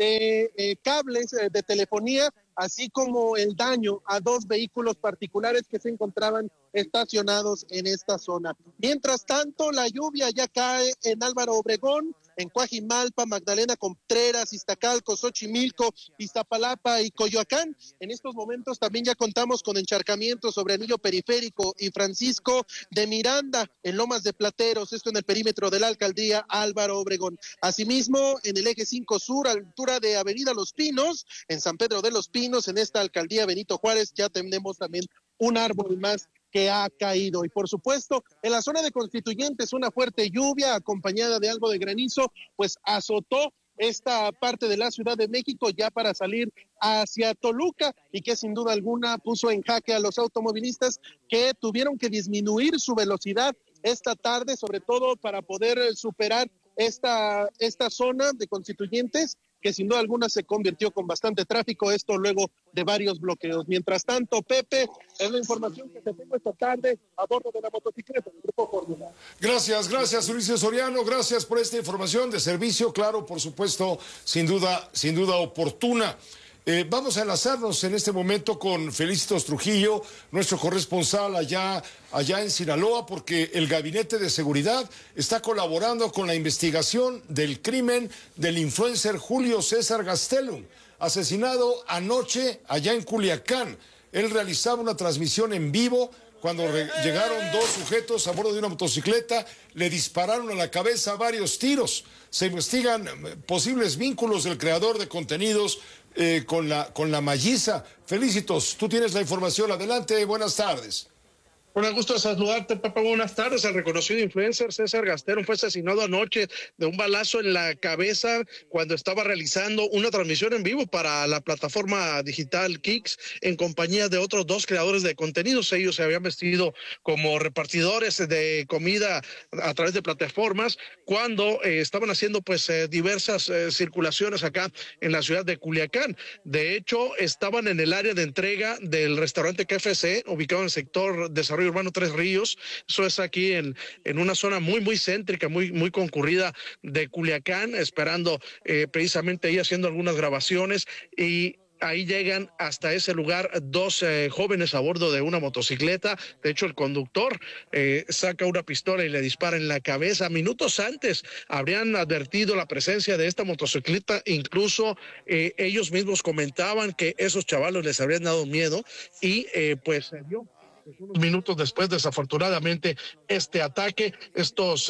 de cables de telefonía, así como el daño a 2 vehículos particulares que se encontraban estacionados en esta zona. Mientras tanto, la lluvia ya cae en Álvaro Obregón, en Coajimalpa, Magdalena Contreras, Iztacalco, Xochimilco, Iztapalapa y Coyoacán. En estos momentos también ya contamos con encharcamientos sobre Anillo Periférico y Francisco de Miranda en Lomas de Plateros, esto en el perímetro de la alcaldía Álvaro Obregón. Asimismo, en el eje 5 Sur, a la altura de Avenida Los Pinos, en San Pedro de los Pinos, en esta alcaldía Benito Juárez, ya tenemos también un árbol más que ha caído. Y por supuesto, en la zona de Constituyentes, una fuerte lluvia acompañada de algo de granizo, pues azotó esta parte de la Ciudad de México ya para salir hacia Toluca, y que sin duda alguna puso en jaque a los automovilistas que tuvieron que disminuir su velocidad esta tarde, sobre todo para poder superar esta zona de Constituyentes, que sin duda alguna se convirtió con bastante tráfico, esto luego de varios bloqueos. Mientras tanto, Pepe, es la información que te tengo esta tarde a bordo de la motocicleta del Grupo Fórmula. Gracias, Ulises Soriano, gracias por esta información de servicio, claro, por supuesto, sin duda oportuna. Vamos a enlazarnos en este momento con Felicitos Trujillo, nuestro corresponsal allá en Sinaloa, porque el Gabinete de Seguridad está colaborando con la investigación del crimen del influencer Julio César Gastelum, asesinado anoche allá en Culiacán. Él realizaba una transmisión en vivo cuando llegaron 2 sujetos a bordo de una motocicleta, le dispararon a la cabeza varios tiros. Se investigan posibles vínculos del creador de contenidos con la Malliza. Felicitos, tú tienes la información, adelante, buenas tardes. Un gusto saludarte, Pepe. Buenas tardes. El reconocido influencer César Gastelum fue asesinado anoche de un balazo en la cabeza cuando estaba realizando una transmisión en vivo para la plataforma digital Kicks en compañía de otros 2 creadores de contenidos. Ellos se habían vestido como repartidores de comida a través de plataformas cuando estaban haciendo diversas circulaciones acá en la ciudad de Culiacán. De hecho, estaban en el área de entrega del restaurante KFC, ubicado en el sector Desarrollo Urbano Tres Ríos. Eso es aquí en una zona muy céntrica, muy concurrida de Culiacán, esperando precisamente ahí haciendo algunas grabaciones, y ahí llegan hasta ese lugar 2 jóvenes a bordo de una motocicleta. De hecho, el conductor saca una pistola y le dispara en la cabeza. Minutos antes habrían advertido la presencia de esta motocicleta, incluso ellos mismos comentaban que esos chavalos les habrían dado miedo, y se dio unos minutos después, desafortunadamente, este ataque. Estos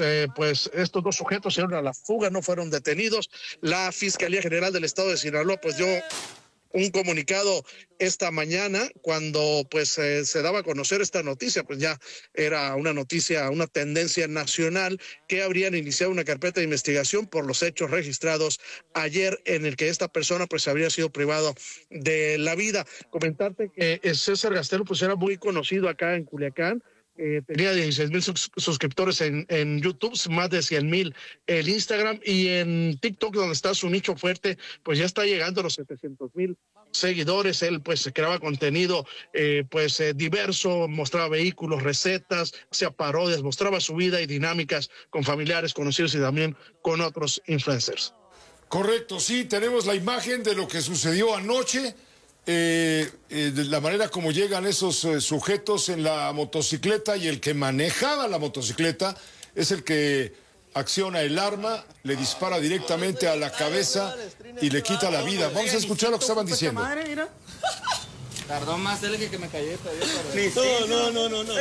2 sujetos se dieron a la fuga, no fueron detenidos. La Fiscalía General del Estado de Sinaloa dio un comunicado esta mañana cuando se daba a conocer esta noticia. Ya era una noticia, una tendencia nacional, que habrían iniciado una carpeta de investigación por los hechos registrados ayer en el que esta persona habría sido privado de la vida. Comentarte que César Gastelum era muy conocido acá en Culiacán. Tenía 16,000 suscriptores en YouTube, más de 100,000 en Instagram, y en TikTok, donde está su nicho fuerte, ya está llegando a los 700,000 seguidores. Él creaba contenido diverso, mostraba vehículos, recetas, hacía parodias, mostraba su vida y dinámicas con familiares, conocidos y también con otros influencers. Correcto, sí, tenemos la imagen de lo que sucedió anoche. De la manera como llegan esos sujetos en la motocicleta, y el que manejaba la motocicleta es el que acciona el arma, le dispara directamente a la cabeza y le quita la vida. Vamos a escuchar lo que estaban diciendo. Tardó más él que me cayó todavía. No.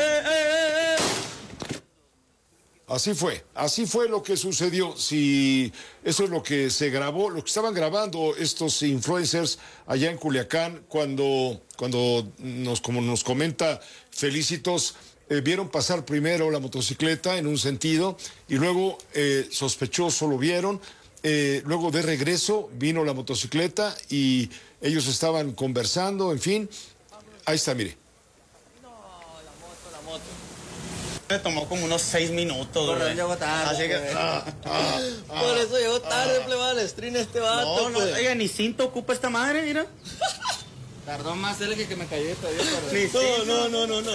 Así fue lo que sucedió. Si eso es lo que se grabó, lo que estaban grabando estos influencers allá en Culiacán, cuando como nos comenta Felicitos, vieron pasar primero la motocicleta en un sentido, y luego sospechoso lo vieron, luego de regreso vino la motocicleta y ellos estaban conversando, en fin. Ahí está, mire. La moto. Me tomó como unos 6 minutos. Por eso llegó tarde. Así que, por eso llegó tarde, plebal, stream este vato. No, oiga, ni cinto ocupa esta madre, mira. Tardó más él que me cayó todavía. No.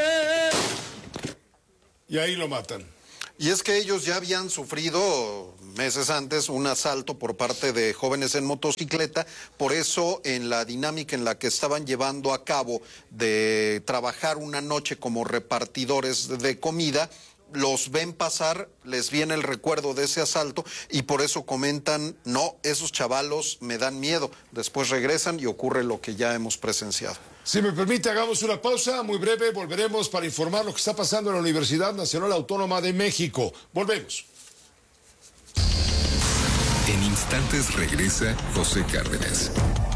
Y ahí lo matan. Y es que ellos ya habían sufrido meses antes, un asalto por parte de jóvenes en motocicleta. Por eso, en la dinámica en la que estaban llevando a cabo de trabajar una noche como repartidores de comida, los ven pasar, les viene el recuerdo de ese asalto y por eso comentan, no, esos chavalos me dan miedo. Después regresan y ocurre lo que ya hemos presenciado. Si me permite, hagamos una pausa muy breve. Volveremos para informar lo que está pasando en la Universidad Nacional Autónoma de México. Volvemos. En instantes regresa José Cárdenas.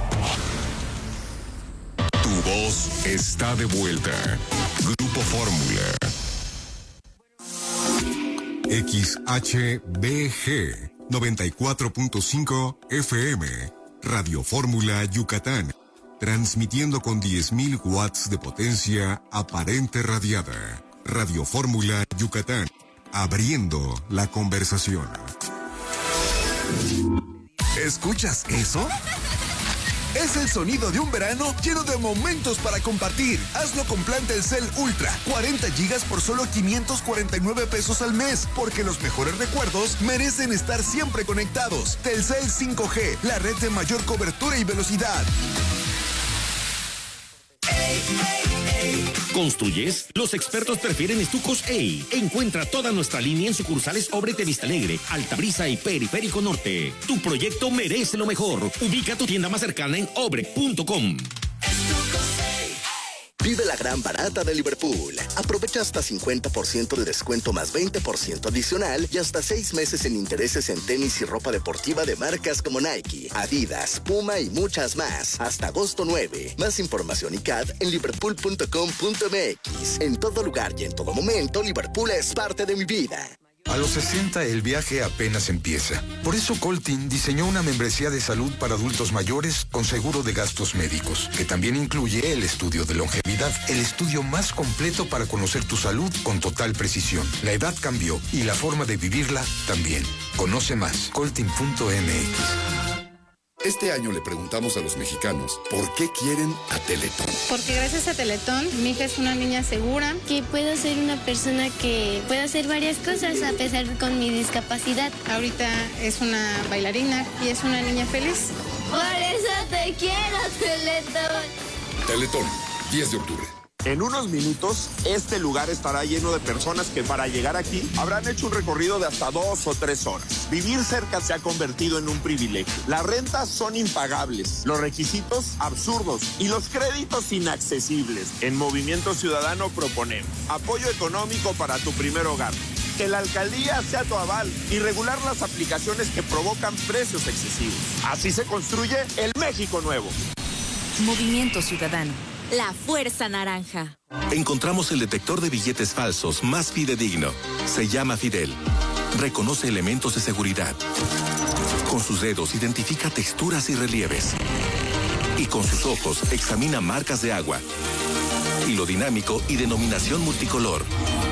Tu voz está de vuelta. Grupo Fórmula. XHBG 94.5 FM. Radio Fórmula Yucatán. Transmitiendo con 10.000 watts de potencia aparente radiada. Radio Fórmula Yucatán. Abriendo la conversación. ¿Escuchas eso? Es el sonido de un verano lleno de momentos para compartir. Hazlo con plan Telcel Ultra. 40 gigas por solo 549 pesos al mes. Porque los mejores recuerdos merecen estar siempre conectados. Telcel 5G, la red de mayor cobertura y velocidad. ¿Construyes? Los expertos prefieren Estucos EI. Encuentra toda nuestra línea en sucursales Obrete Vista Alegre, Altabrisa y Periférico Norte. Tu proyecto merece lo mejor. Ubica tu tienda más cercana en obre.com. Vive la gran barata de Liverpool. Aprovecha hasta 50% de descuento más 20% adicional y hasta 6 meses en intereses en tenis y ropa deportiva de marcas como Nike, Adidas, Puma y muchas más. Hasta agosto 9. Más información y CAD en liverpool.com.mx. En todo lugar y en todo momento, Liverpool es parte de mi vida. A los 60 el viaje apenas empieza. Por eso Coltin diseñó una membresía de salud para adultos mayores con seguro de gastos médicos, que también incluye el estudio de longevidad, el estudio más completo para conocer tu salud con total precisión. La edad cambió y la forma de vivirla también. Conoce más, coltin.mx. Este año le preguntamos a los mexicanos por qué quieren a Teletón. Porque gracias a Teletón, mi hija es una niña segura. Que puedo ser una persona que puede hacer varias cosas a pesar con mi discapacidad. Ahorita es una bailarina y es una niña feliz. Por eso te quiero, Teletón. Teletón, 10 de octubre. En unos minutos, este lugar estará lleno de personas que para llegar aquí habrán hecho un recorrido de hasta 2 o 3 horas. Vivir cerca se ha convertido en un privilegio. Las rentas son impagables, los requisitos absurdos y los créditos inaccesibles. En Movimiento Ciudadano proponemos apoyo económico para tu primer hogar, que la alcaldía sea tu aval y regular las aplicaciones que provocan precios excesivos. Así se construye el México nuevo. Movimiento Ciudadano. La Fuerza Naranja. Encontramos el detector de billetes falsos más fidedigno. Se llama Fidel. Reconoce elementos de seguridad. Con sus dedos identifica texturas y relieves. Y con sus ojos examina marcas de agua. Hilo dinámico y denominación multicolor.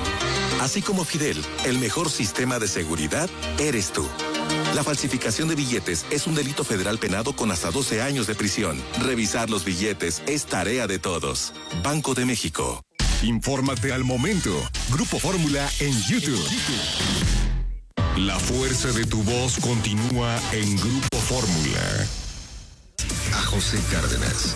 Así como Fidel, el mejor sistema de seguridad eres tú. La falsificación de billetes es un delito federal penado con hasta 12 años de prisión. Revisar los billetes es tarea de todos. Banco de México. Infórmate al momento. Grupo Fórmula en YouTube. La fuerza de tu voz continúa en Grupo Fórmula. A José Cárdenas.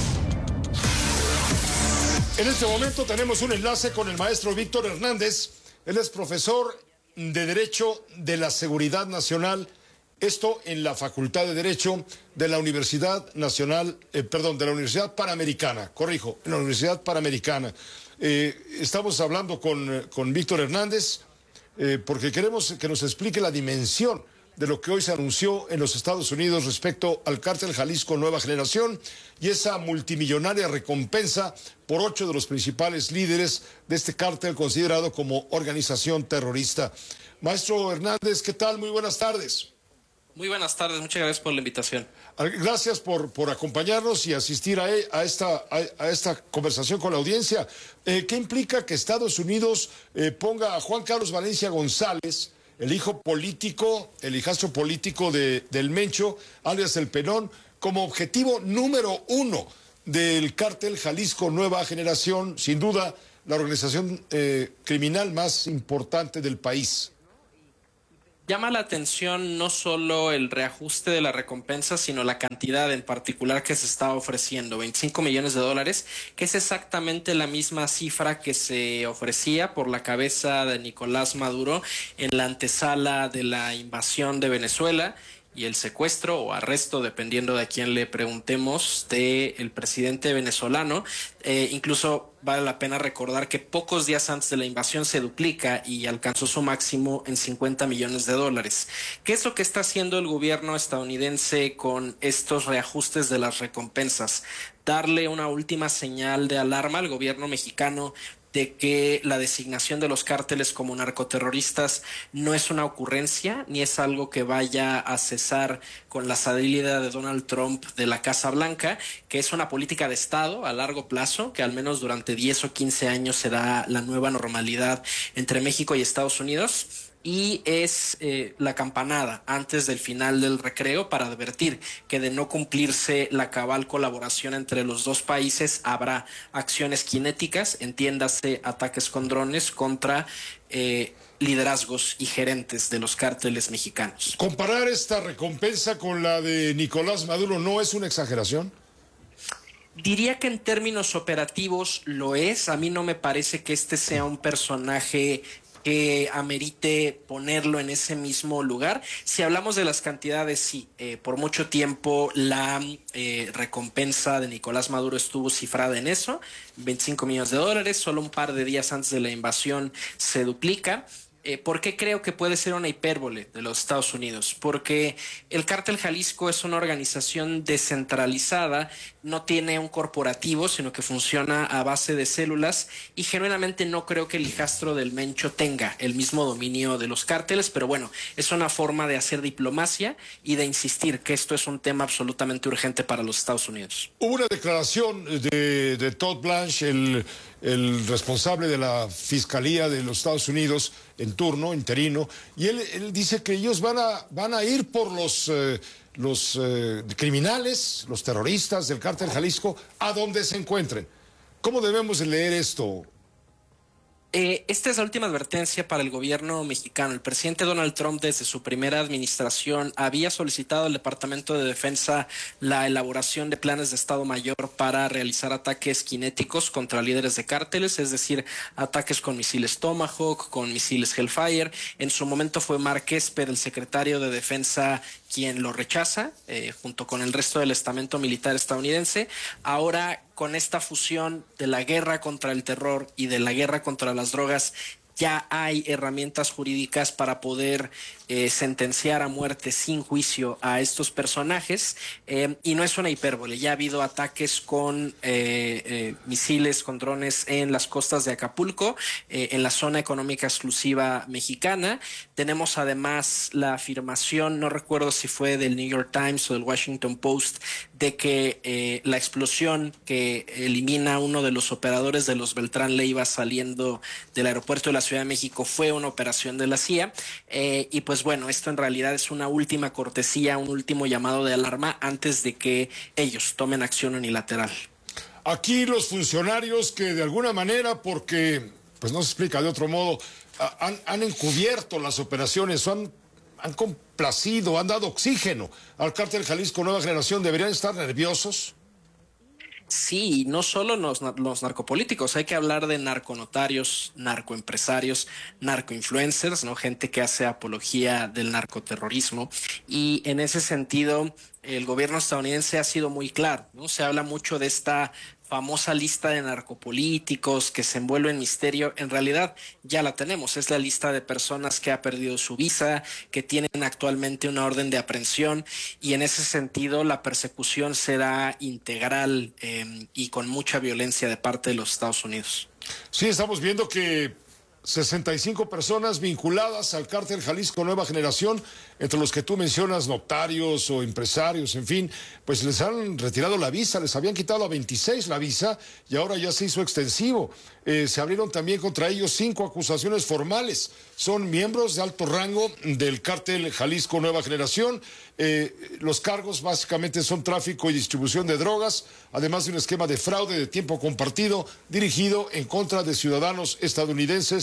En este momento tenemos un enlace con el maestro Víctor Hernández. Él es profesor de Derecho de la Seguridad Nacional, esto en la Facultad de Derecho de la Universidad Nacional, de la Universidad Panamericana, en la Universidad Panamericana. Estamos hablando con Víctor Hernández porque queremos que nos explique la dimensión de lo que hoy se anunció en los Estados Unidos respecto al cártel Jalisco Nueva Generación y esa multimillonaria recompensa por 8 de los principales líderes de este cártel considerado como organización terrorista. Maestro Hernández, ¿qué tal? Muy buenas tardes. Muy buenas tardes, muchas gracias por la invitación. Gracias por acompañarnos y asistir a esta conversación con la audiencia. ¿Qué implica que Estados Unidos ponga a Juan Carlos Valencia González, el hijastro político del Mencho, alias El Pelón, como objetivo número 1 del cártel Jalisco Nueva Generación, sin duda la organización criminal más importante del país? Llama la atención no solo el reajuste de la recompensa, sino la cantidad en particular que se está ofreciendo, $25 millones, que es exactamente la misma cifra que se ofrecía por la cabeza de Nicolás Maduro en la antesala de la invasión de Venezuela y el secuestro o arresto, dependiendo de a quién le preguntemos, del presidente venezolano. Incluso vale la pena recordar que pocos días antes de la invasión se duplica y alcanzó su máximo en $50 millones. ¿Qué es lo que está haciendo el gobierno estadounidense con estos reajustes de las recompensas? Darle una última señal de alarma al gobierno mexicano de que la designación de los cárteles como narcoterroristas no es una ocurrencia ni es algo que vaya a cesar con la salida de Donald Trump de la Casa Blanca, que es una política de Estado a largo plazo, que al menos durante 10 o 15 años será la nueva normalidad entre México y Estados Unidos. Y es la campanada antes del final del recreo para advertir que de no cumplirse la cabal colaboración entre los dos países habrá acciones cinéticas, entiéndase ataques con drones contra liderazgos y gerentes de los cárteles mexicanos. ¿Comparar esta recompensa con la de Nicolás Maduro no es una exageración? Diría que en términos operativos lo es. A mí no me parece que este sea un personaje que amerite ponerlo en ese mismo lugar. Si hablamos de las cantidades, sí, por mucho tiempo la recompensa de Nicolás Maduro estuvo cifrada en eso, $25 millones, solo un par de días antes de la invasión se duplica. ¿Por qué creo que puede ser una hipérbole de los Estados Unidos? Porque el Cártel Jalisco es una organización descentralizada, no tiene un corporativo, sino que funciona a base de células, y genuinamente no creo que el hijastro del Mencho tenga el mismo dominio de los cárteles, pero bueno, es una forma de hacer diplomacia y de insistir que esto es un tema absolutamente urgente para los Estados Unidos. Hubo una declaración de Todd Blanche, el responsable de la Fiscalía de los Estados Unidos en turno, interino, y él dice que ellos van a ir por los criminales, los terroristas del Cártel Jalisco, a donde se encuentren. ¿Cómo debemos leer esto? Esta es la última advertencia para el gobierno mexicano. El presidente Donald Trump, desde su primera administración, había solicitado al Departamento de Defensa la elaboración de planes de Estado Mayor para realizar ataques cinéticos contra líderes de cárteles, es decir, ataques con misiles Tomahawk, con misiles Hellfire. En su momento fue Mark Esper, el secretario de Defensa, quien lo rechaza, junto con el resto del estamento militar estadounidense. Ahora, con esta fusión de la guerra contra el terror y de la guerra contra las drogas, ya hay herramientas jurídicas para poder sentenciar a muerte sin juicio a estos personajes, y no es una hipérbole. Ya ha habido ataques con misiles, con drones en las costas de Acapulco, en la zona económica exclusiva mexicana. Tenemos además la afirmación, no recuerdo si fue del New York Times o del Washington Post, de que la explosión que elimina uno de los operadores de los Beltrán Leiva saliendo del aeropuerto de la Ciudad de México fue una operación de la CIA, y pues bueno, esto en realidad es una última cortesía, un último llamado de alarma antes de que ellos tomen acción unilateral. Aquí los funcionarios que de alguna manera, porque pues no se explica de otro modo, han encubierto las operaciones, han complacido, han dado oxígeno al Cártel Jalisco Nueva Generación, ¿deberían estar nerviosos? Sí, no solo los narcopolíticos, hay que hablar de narconotarios, narcoempresarios, narcoinfluencers, ¿no? Gente que hace apología del narcoterrorismo, y en ese sentido el gobierno estadounidense ha sido muy claro, ¿no? Se habla mucho de esta famosa lista de narcopolíticos que se envuelve en misterio. En realidad ya la tenemos, es la lista de personas que ha perdido su visa, que tienen actualmente una orden de aprehensión, y en ese sentido la persecución será integral y con mucha violencia de parte de los Estados Unidos. Sí, estamos viendo que 65 personas vinculadas al Cártel Jalisco Nueva Generación, entre los que tú mencionas, notarios o empresarios, en fin, pues les han retirado la visa, les habían quitado a 26 la visa y ahora ya se hizo extensivo. Se abrieron también contra ellos 5 acusaciones formales. Son miembros de alto rango del Cártel Jalisco Nueva Generación. Los cargos básicamente son tráfico y distribución de drogas, además de un esquema de fraude de tiempo compartido dirigido en contra de ciudadanos estadounidenses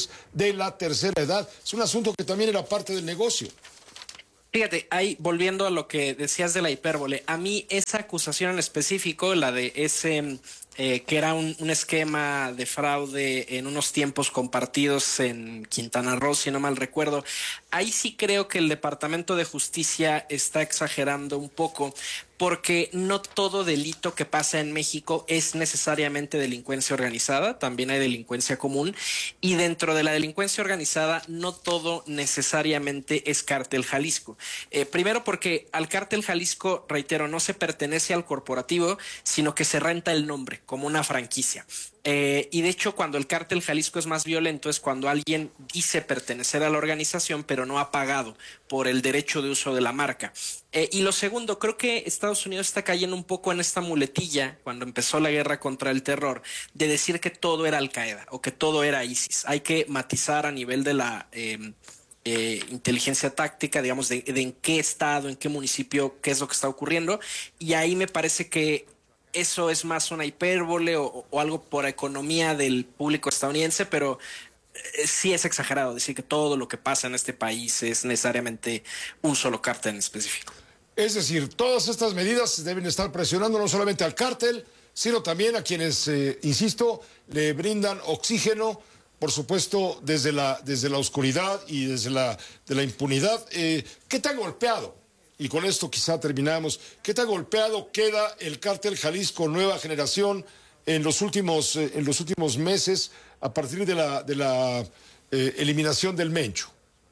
países de la tercera edad. Es un asunto que también era parte del negocio. Fíjate, ahí volviendo a lo que decías de la hipérbole, a mí esa acusación en específico, la de ese que era un esquema de fraude en unos tiempos compartidos en Quintana Roo, si no mal recuerdo, ahí sí creo que el Departamento de Justicia está exagerando un poco, porque no todo delito que pasa en México es necesariamente delincuencia organizada, también hay delincuencia común, y dentro de la delincuencia organizada no todo necesariamente es Cártel Jalisco. Primero porque al Cártel Jalisco, reitero, no se pertenece al corporativo, sino que se renta el nombre como una franquicia. Y de hecho, cuando el Cártel Jalisco es más violento es cuando alguien dice pertenecer a la organización, pero no ha pagado por el derecho de uso de la marca. Y lo segundo, creo que Estados Unidos está cayendo un poco en esta muletilla, cuando empezó la guerra contra el terror, de decir que todo era Al Qaeda o que todo era ISIS. Hay que matizar a nivel de la inteligencia táctica, digamos, de en qué estado, en qué municipio, qué es lo que está ocurriendo. Y ahí me parece que eso es más una hipérbole o algo por economía del público estadounidense, pero sí es exagerado decir que todo lo que pasa en este país es necesariamente un solo cártel en específico. Es decir, todas estas medidas deben estar presionando no solamente al cártel, sino también a quienes, insisto, le brindan oxígeno, por supuesto, desde la oscuridad y desde de la impunidad. ¿Qué tan golpeado? Y con esto quizá terminamos. ¿Qué tan golpeado queda el Cártel Jalisco Nueva Generación en los últimos meses a partir de la eliminación del Mencho?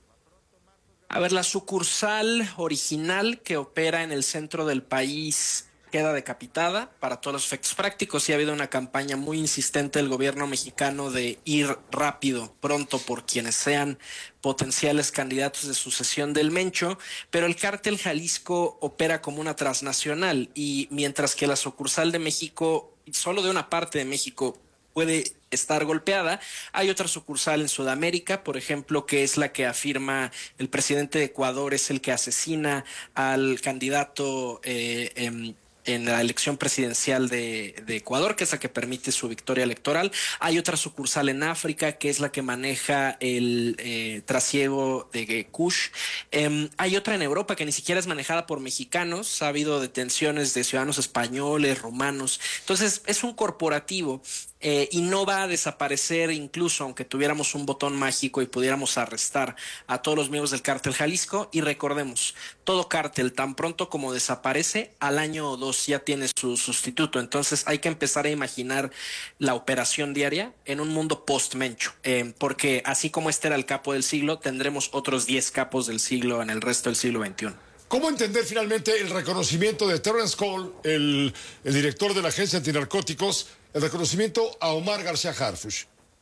A ver, la sucursal original que opera en el centro del país queda decapitada para todos los efectos prácticos y ha habido una campaña muy insistente del gobierno mexicano de ir rápido, pronto, por quienes sean potenciales candidatos de sucesión del Mencho, pero el Cártel Jalisco opera como una transnacional y mientras que la sucursal de México, solo de una parte de México, puede estar golpeada, hay otra sucursal en Sudamérica, por ejemplo, que es la que afirma el presidente de Ecuador es el que asesina al candidato en la elección presidencial de Ecuador, que es la que permite su victoria electoral. Hay otra sucursal en África, que es la que maneja el trasiego de Kush. Hay otra en Europa que ni siquiera es manejada por mexicanos. Ha habido detenciones de ciudadanos españoles, rumanos. Entonces, es un corporativo y no va a desaparecer, incluso aunque tuviéramos un botón mágico y pudiéramos arrestar a todos los miembros del Cártel Jalisco. Y recordemos, todo cártel tan pronto como desaparece, al año o dos ya tiene su sustituto. Entonces hay que empezar a imaginar la operación diaria en un mundo post-Mencho, porque así como este era el capo del siglo, tendremos otros 10 capos del siglo en el resto del siglo XXI. ¿Cómo entender finalmente el reconocimiento de Terrence Cole, el director de la Agencia Antinarcóticos, el reconocimiento a Omar García Harfuch?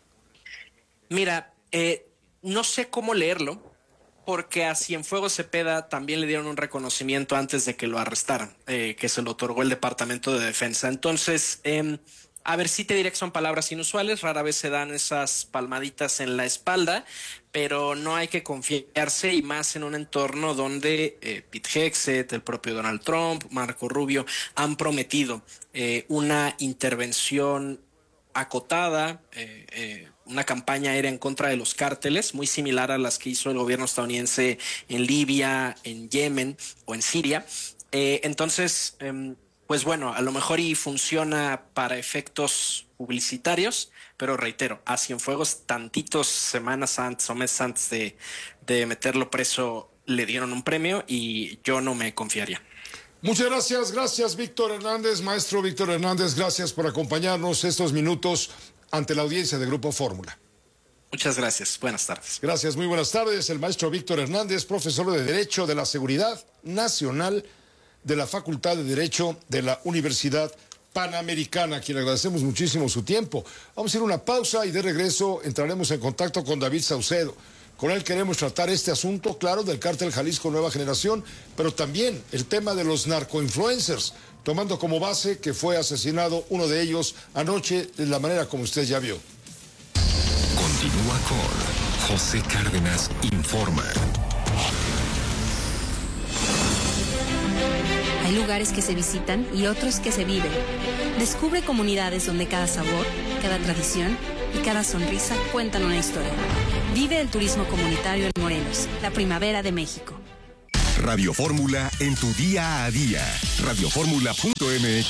Mira, no sé cómo leerlo, porque a Cienfuegos Cepeda también le dieron un reconocimiento antes de que lo arrestaran, que se lo otorgó el Departamento de Defensa. Entonces, a ver, sí te diré que son palabras inusuales, rara vez se dan esas palmaditas en la espalda, pero no hay que confiarse, y más en un entorno donde Pete Hegseth, el propio Donald Trump, Marco Rubio han prometido una intervención acotada, una campaña aérea en contra de los cárteles, muy similar a las que hizo el gobierno estadounidense en Libia, en Yemen o en Siria. Entonces, pues bueno, a lo mejor y funciona para efectos publicitarios, pero reitero, a Cienfuegos tantitos semanas antes o meses antes de meterlo preso le dieron un premio y yo no me confiaría. Muchas gracias Víctor Hernández, maestro Víctor Hernández, gracias por acompañarnos estos minutos ante la audiencia de Grupo Fórmula. Muchas gracias, buenas tardes. Gracias, muy buenas tardes. El maestro Víctor Hernández, profesor de Derecho de la Seguridad Nacional de la Facultad de Derecho de la Universidad Panamericana, a quien agradecemos muchísimo su tiempo. Vamos a ir a una pausa y de regreso entraremos en contacto con David Saucedo. Con él queremos tratar este asunto, claro, del Cártel Jalisco Nueva Generación, pero también el tema de los narcoinfluencers, tomando como base que fue asesinado uno de ellos anoche de la manera como usted ya vio. Continúa con José Cárdenas Informa. Hay Hay lugares que se visitan y otros que se viven. Descubre comunidades donde cada sabor, cada tradición y cada sonrisa cuentan una historia. Vive el turismo comunitario en Morelos, la primavera de México. Radio Fórmula en tu día a día. Radioformula.mx.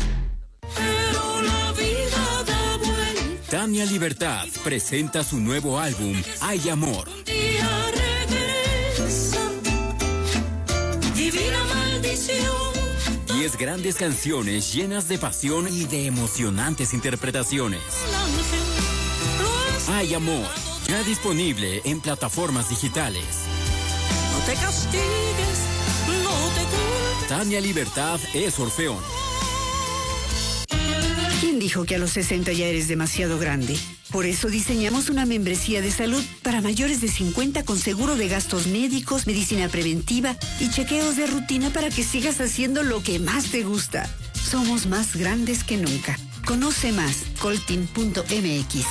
Tania Libertad presenta su nuevo álbum, Hay Amor. Divina maldición. 10 grandes canciones llenas de pasión y de emocionantes interpretaciones. Hay Amor, ya disponible en plataformas digitales. No te castigues, no te culpes. Tania Libertad es Orfeón. ¿Quién dijo que a los 60 ya eres demasiado grande? Por eso diseñamos una membresía de salud para mayores de 50 con seguro de gastos médicos, medicina preventiva y chequeos de rutina para que sigas haciendo lo que más te gusta. Somos más grandes que nunca. Conoce más, coltin.mx.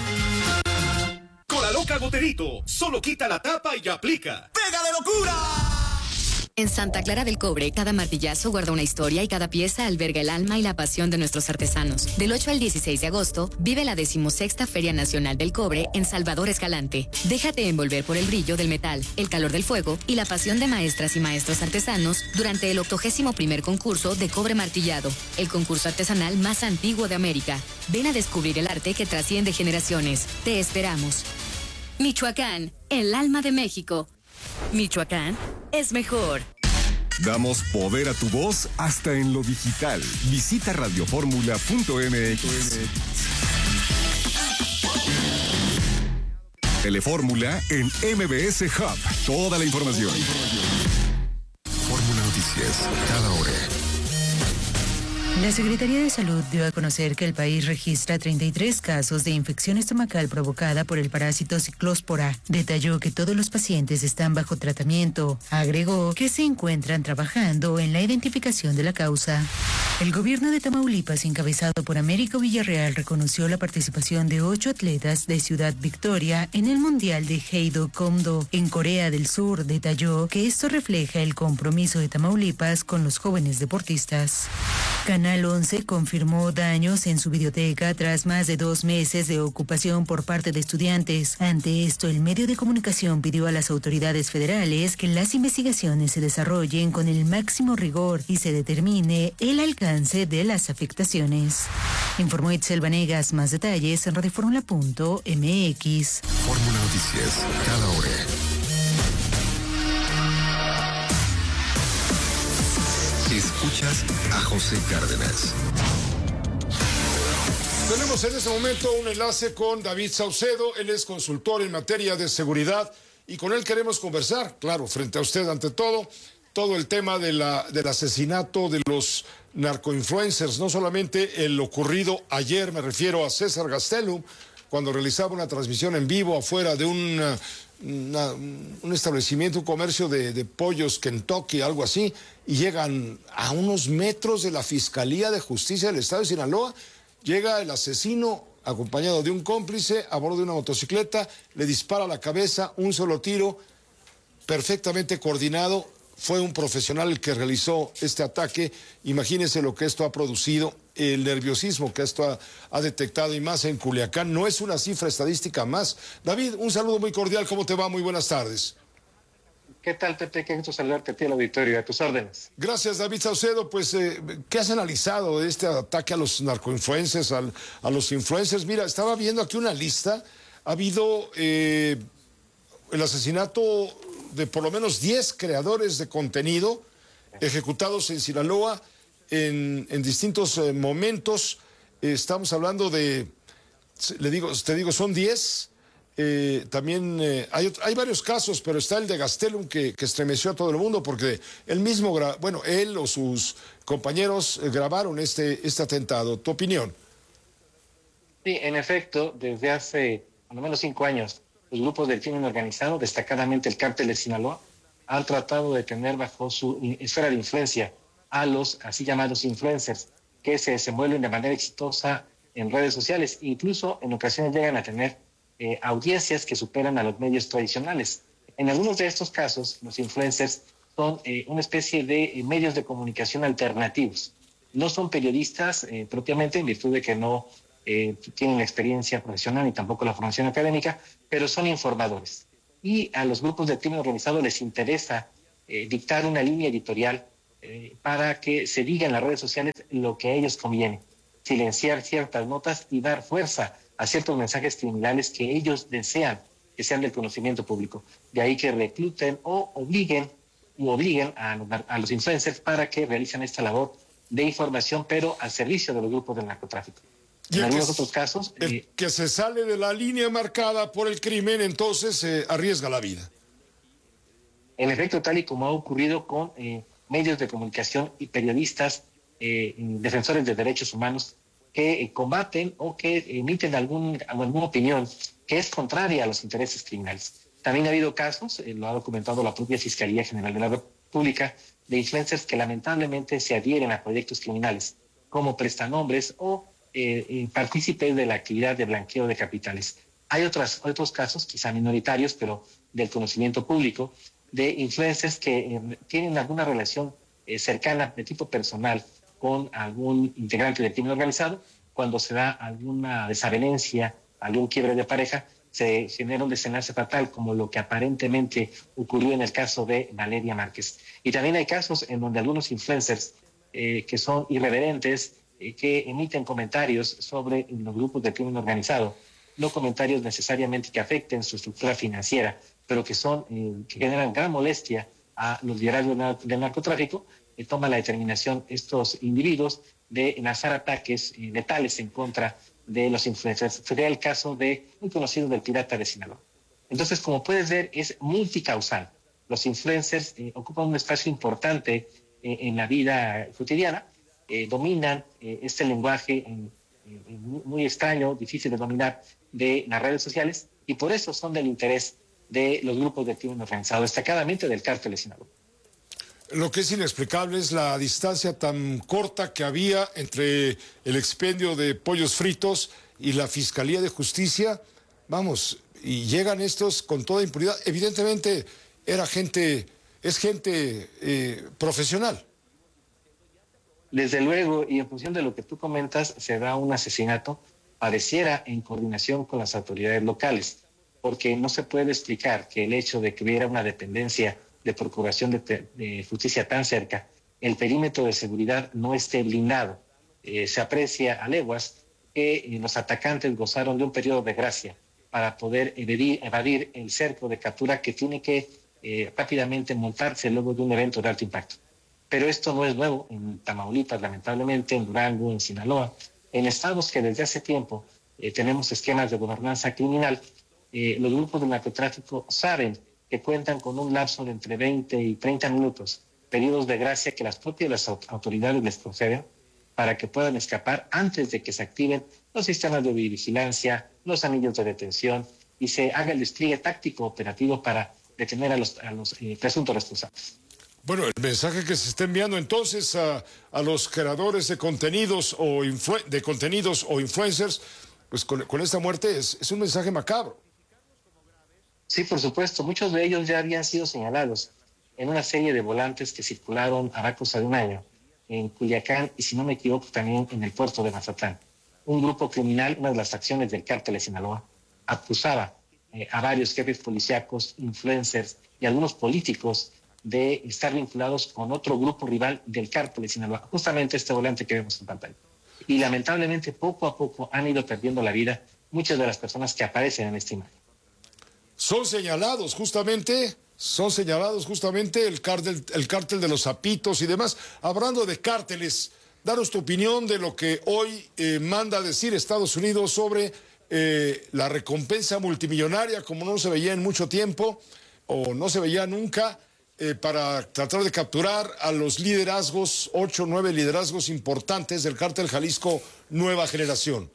Cola Loca Goterito, solo quita la tapa y aplica. ¡Pega de locura! En Santa Clara del Cobre, cada martillazo guarda una historia y cada pieza alberga el alma y la pasión de nuestros artesanos. Del 8 al 16 de agosto, vive la 16ª Feria Nacional del Cobre en Salvador Escalante. Déjate envolver por el brillo del metal, el calor del fuego y la pasión de maestras y maestros artesanos durante el 81º concurso de cobre martillado, el concurso artesanal más antiguo de América. Ven a descubrir el arte que trasciende generaciones. Te esperamos. Michoacán, el alma de México. Michoacán es mejor. Damos poder a tu voz hasta en lo digital. Visita radioformula.mx. Telefórmula en MBS Hub. Toda la información. Fórmula Noticias, cada hora. La Secretaría de Salud dio a conocer que el país registra 33 casos de infección estomacal provocada por el parásito ciclóspora. Detalló que todos los pacientes están bajo tratamiento. Agregó que se encuentran trabajando en la identificación de la causa. El gobierno de Tamaulipas, encabezado por Américo Villarreal, reconoció la participación de 8 atletas de Ciudad Victoria en el Mundial de Haedo-Komdo en Corea del Sur. Detalló que esto refleja el compromiso de Tamaulipas con los jóvenes deportistas. Canal 11 confirmó daños en su videoteca tras más de 2 meses de ocupación por parte de estudiantes. Ante esto, el medio de comunicación pidió a las autoridades federales que las investigaciones se desarrollen con el máximo rigor y se determine el alcance de las afectaciones. Informó Itzel Vanegas. Más detalles en radioformula.mx. Fórmula Noticias, cada hora. Escuchas a José Cárdenas. Tenemos en este momento un enlace con David Saucedo. Él es consultor en materia de seguridad y con él queremos conversar, claro, frente a usted ante todo el tema del asesinato de los narcoinfluencers, no solamente el ocurrido ayer, me refiero a César Gastelum, cuando realizaba una transmisión en vivo afuera de un establecimiento, un comercio de pollos Kentucky, algo así, y llegan a unos metros de la Fiscalía de Justicia del Estado de Sinaloa, llega el asesino acompañado de un cómplice a bordo de una motocicleta, le dispara a la cabeza, un solo tiro, perfectamente coordinado. Fue un profesional el que realizó este ataque. Imagínense lo que esto ha producido, el nerviosismo que esto ha detectado, y más en Culiacán. No es una cifra estadística más. David, un saludo muy cordial. ¿Cómo te va? Muy buenas tardes. ¿Qué tal, Pepe? Qué gusto saludarte a ti, al auditorio, a tus órdenes. Gracias, David Saucedo. Pues, ¿qué has analizado de este ataque a los narcoinfluencers, a los influencers? Mira, estaba viendo aquí una lista. Ha habido el asesinato de por lo menos 10 creadores de contenido ejecutados en Sinaloa en distintos momentos. Estamos hablando de, te digo, son 10. También hay varios casos, pero está el de Gastelum que estremeció a todo el mundo porque él mismo, él o sus compañeros grabaron este atentado. ¿Tu opinión? Sí, en efecto, desde hace al menos 5 años, los grupos del crimen organizado, destacadamente el Cártel de Sinaloa, han tratado de tener bajo su esfera de influencia a los así llamados influencers, que se desenvuelven de manera exitosa en redes sociales. Incluso en ocasiones llegan a tener audiencias que superan a los medios tradicionales. En algunos de estos casos, los influencers son una especie de medios de comunicación alternativos. No son periodistas propiamente, en virtud de que no tienen la experiencia profesional ni tampoco la formación académica, pero son informadores. Y a los grupos de crimen organizado les interesa dictar una línea editorial para que se diga en las redes sociales lo que a ellos conviene, silenciar ciertas notas y dar fuerza a ciertos mensajes criminales que ellos desean que sean del conocimiento público. De ahí que recluten o obliguen a los influencers para que realicen esta labor de información, pero al servicio de los grupos del narcotráfico. En algunos otros casos... El que se sale de la línea marcada por el crimen, entonces arriesga la vida. En efecto, tal y como ha ocurrido con medios de comunicación y periodistas, defensores de derechos humanos, que combaten o que emiten alguna opinión que es contraria a los intereses criminales. También ha habido casos, lo ha documentado la propia Fiscalía General de la República, de influencers que lamentablemente se adhieren a proyectos criminales, como prestanombres o partícipes de la actividad de blanqueo de capitales. Hay otros casos, quizá minoritarios, pero del conocimiento público, de influencers que tienen alguna relación cercana de tipo personal con algún integrante del crimen organizado. Cuando se da alguna desavenencia, algún quiebre de pareja, se genera un desenlace fatal, como lo que aparentemente ocurrió en el caso de Valeria Márquez. Y también hay casos en donde algunos influencers que son irreverentes, que emiten comentarios sobre los grupos de crimen organizado, no comentarios necesariamente que afecten su estructura financiera, pero que generan gran molestia a los liderazgos del narcotráfico, toma la determinación estos individuos de lanzar ataques letales en contra de los influencers. Sería el caso de un conocido del Pirata de Sinaloa. Entonces, como puedes ver, es multicausal. Los influencers ocupan un espacio importante en la vida cotidiana, dominan este lenguaje muy extraño, difícil de dominar, de las redes sociales, y por eso son del interés de los grupos de crimen organizado, destacadamente del Cártel de Sinaloa. Lo que es inexplicable es la distancia tan corta que había entre el expendio de pollos fritos y la Fiscalía de Justicia. Vamos, y llegan estos con toda impunidad. Evidentemente es gente profesional. Desde luego, y en función de lo que tú comentas, se da un asesinato, pareciera en coordinación con las autoridades locales, porque no se puede explicar que el hecho de que hubiera una dependencia de procuración de justicia tan cerca, el perímetro de seguridad no esté blindado. Se aprecia a leguas que los atacantes gozaron de un periodo de gracia para poder evadir el cerco de captura que tiene que rápidamente montarse luego de un evento de alto impacto. Pero esto no es nuevo en Tamaulipas, lamentablemente, en Durango, en Sinaloa, en estados que desde hace tiempo tenemos esquemas de gobernanza criminal. Los grupos de narcotráfico saben que cuentan con un lapso de entre 20 y 30 minutos, periodos de gracia que las propias autoridades les conceden para que puedan escapar antes de que se activen los sistemas de vigilancia, los anillos de detención y se haga el despliegue táctico operativo para detener a los presuntos responsables. Bueno, el mensaje que se está enviando entonces a los creadores de contenidos o influencers, pues con esta muerte es un mensaje macabro. Sí, por supuesto. Muchos de ellos ya habían sido señalados en una serie de volantes que circularon a cosa de un año en Culiacán y, si no me equivoco, también en el puerto de Mazatlán. Un grupo criminal, una de las facciones del Cártel de Sinaloa, acusaba a varios jefes policíacos, influencers y algunos políticos de estar vinculados con otro grupo rival del Cártel de Sinaloa, justamente este volante que vemos en pantalla. Y lamentablemente, poco a poco han ido perdiendo la vida muchas de las personas que aparecen en esta imagen. Son señalados justamente el cártel de los Zapitos y demás. Hablando de cárteles, danos tu opinión de lo que hoy manda a decir Estados Unidos sobre la recompensa multimillonaria, como no se veía en mucho tiempo, o no se veía nunca, para tratar de capturar a los liderazgos, 8 o 9 liderazgos importantes del Cártel Jalisco Nueva Generación.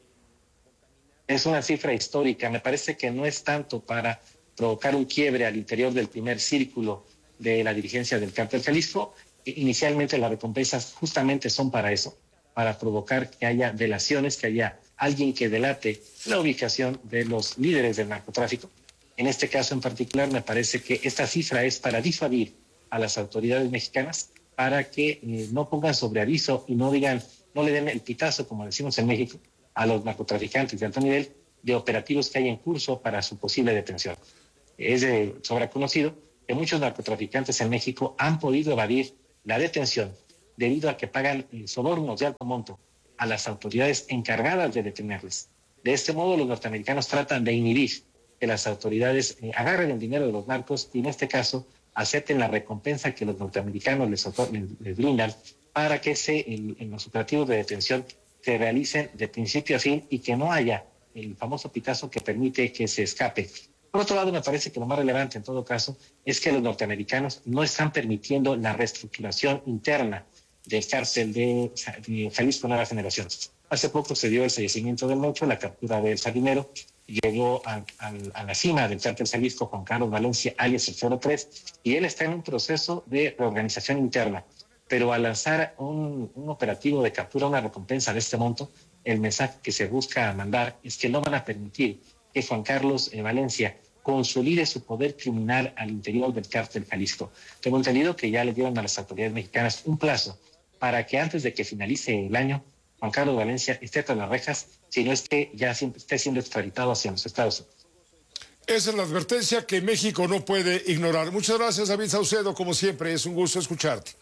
Es una cifra histórica. Me parece que no es tanto para provocar un quiebre al interior del primer círculo de la dirigencia del Cártel Jalisco. Inicialmente las recompensas justamente son para eso, para provocar que haya delaciones, que haya alguien que delate la ubicación de los líderes del narcotráfico. En este caso en particular me parece que esta cifra es para disuadir a las autoridades mexicanas para que no pongan sobre aviso y no le den el pitazo, como decimos en México, a los narcotraficantes de alto nivel de operativos que hay en curso para su posible detención. Es de sobra conocido que muchos narcotraficantes en México han podido evadir la detención debido a que pagan sobornos de alto monto a las autoridades encargadas de detenerles. De este modo, los norteamericanos tratan de inhibir que las autoridades agarren el dinero de los narcos y en este caso acepten la recompensa que los norteamericanos les brindan para que en los operativos de detención se realicen de principio a fin y que no haya el famoso pitazo que permite que se escape. Por otro lado, me parece que lo más relevante en todo caso es que los norteamericanos no están permitiendo la reestructuración interna del cártel de Jalisco Nueva Generación. Hace poco se dio el fallecimiento del Mocho, la captura del Sardinero, llegó a la cima del cártel Jalisco Juan Carlos Valencia, alias el 03, y él está en un proceso de reorganización interna. Pero al lanzar un operativo de captura, una recompensa de este monto, el mensaje que se busca mandar es que no van a permitir que Juan Carlos Valencia consolide su poder criminal al interior del cártel Jalisco. Tengo entendido que ya le dieron a las autoridades mexicanas un plazo para que antes de que finalice el año, Juan Carlos Valencia esté tras las rejas, si no es que ya esté siendo extraditado hacia los Estados Unidos. Esa es la advertencia que México no puede ignorar. Muchas gracias, David Saucedo, como siempre, es un gusto escucharte.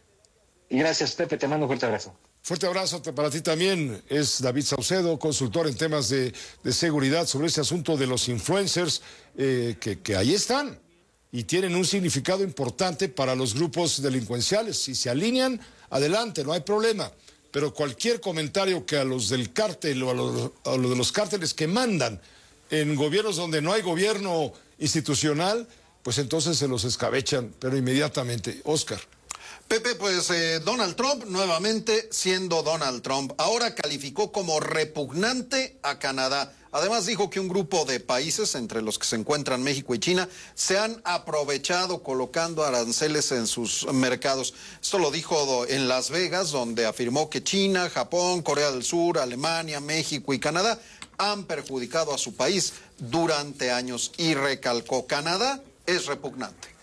Y gracias, Pepe, te mando un fuerte abrazo. Fuerte abrazo para ti también. Es David Saucedo, consultor en temas de seguridad sobre este asunto de los influencers, que ahí están y tienen un significado importante para los grupos delincuenciales. Si se alinean, adelante, no hay problema. Pero cualquier comentario que a los del cártel o a lo de los cárteles que mandan en gobiernos donde no hay gobierno institucional, pues entonces se los escabechan, pero inmediatamente. Oscar. Pepe, pues Donald Trump, nuevamente siendo Donald Trump, ahora calificó como repugnante a Canadá. Además dijo que un grupo de países, entre los que se encuentran México y China, se han aprovechado colocando aranceles en sus mercados. Esto lo dijo en Las Vegas, donde afirmó que China, Japón, Corea del Sur, Alemania, México y Canadá han perjudicado a su país durante años y recalcó: Canadá es repugnante.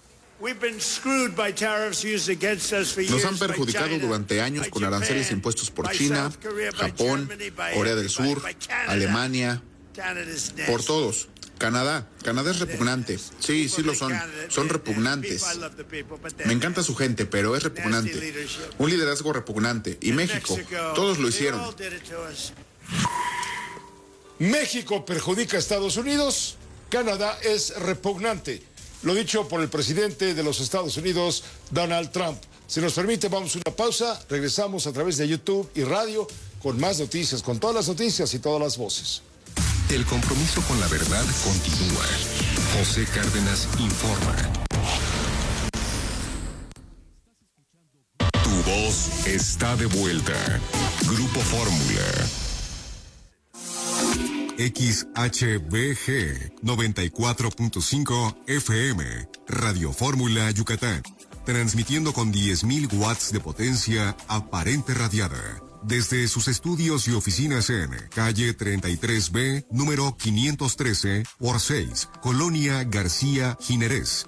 Nos han perjudicado durante años con aranceles impuestos por China, Japón, Corea del Sur, Alemania, por todos. Canadá es repugnante. Sí, lo son. Son repugnantes. Me encanta su gente, pero es repugnante. Un liderazgo repugnante. Y México, todos lo hicieron. México perjudica a Estados Unidos, Canadá es repugnante. Lo dicho por el presidente de los Estados Unidos, Donald Trump. Si nos permite, vamos a una pausa. Regresamos a través de YouTube y radio con más noticias, con todas las noticias y todas las voces. El compromiso con la verdad continúa. José Cárdenas informa. Tu voz está de vuelta. Grupo Fórmula. XHBG 94.5 FM, Radio Fórmula Yucatán, transmitiendo con 10.000 watts de potencia aparente radiada, desde sus estudios y oficinas en calle 33B, número 513 por 6, Colonia García Jiménez,